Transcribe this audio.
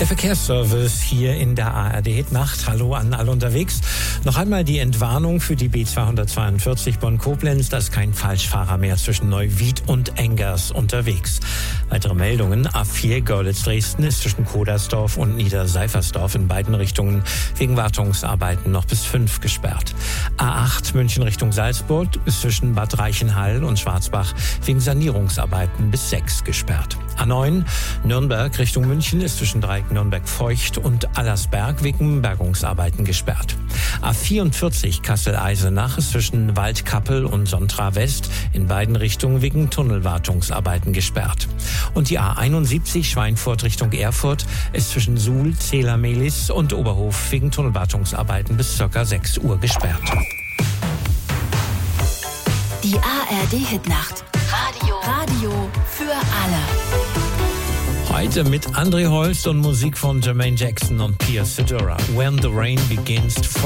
Der Verkehrsservice hier in der ARD-Nacht. Hallo an alle unterwegs. Noch einmal die Entwarnung für die B242 Bonn-Koblenz. Da ist kein Falschfahrer mehr zwischen Neuwied und Engers unterwegs. Weitere Meldungen. A4 Görlitz-Dresden ist zwischen Kodersdorf und Niederseifersdorf in beiden Richtungen wegen Wartungsarbeiten noch bis 5 gesperrt. A8 München Richtung Salzburg ist zwischen Bad Reichenhall und Schwarzbach wegen Sanierungsarbeiten bis 6 gesperrt. A9 Nürnberg Richtung München ist zwischen Dreieck Nürnberg-Feucht und Allersberg wegen Bergungsarbeiten gesperrt. A44 Kassel-Eisenach ist zwischen Waldkappel und Sontra-West in beiden Richtungen wegen Tunnelwartungsarbeiten gesperrt. Und die A71 Schweinfurt Richtung Erfurt ist zwischen Suhl, Zehler-Mehlis und Oberhof wegen Tunnelwartungsarbeiten bis ca. 6 Uhr gesperrt. Die ARD-Hitnacht. Radio für alle. Heute mit André Holst und Musik von Jermaine Jackson und Pia Sedura. When the Rain Begins to Fall.